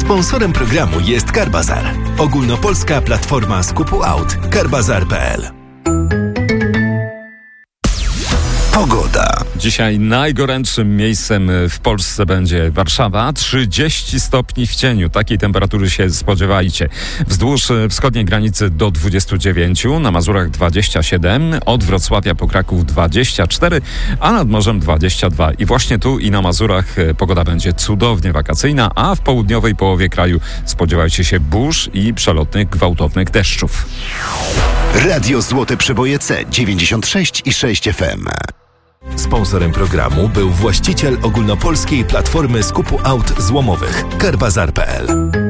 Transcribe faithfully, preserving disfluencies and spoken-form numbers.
Sponsorem programu jest Carbazar, ogólnopolska platforma skupu aut. Carbazar kropka p l. Pogoda. Dzisiaj najgorętszym miejscem w Polsce będzie Warszawa. trzydzieści stopni w cieniu. Takiej temperatury się spodziewajcie. Wzdłuż wschodniej granicy do dwudziestu dziewięciu, na Mazurach dwadzieścia siedem, od Wrocławia po Kraków dwadzieścia cztery, a nad morzem dwadzieścia dwa. I właśnie tu i na Mazurach pogoda będzie cudownie wakacyjna, a w południowej połowie kraju spodziewajcie się burz i przelotnych gwałtownych deszczów. Radio Złote Przeboje C dziewięćdziesiąt sześć i sześć F M. Sponsorem programu był właściciel ogólnopolskiej platformy skupu aut złomowych Carbazar kropka p l.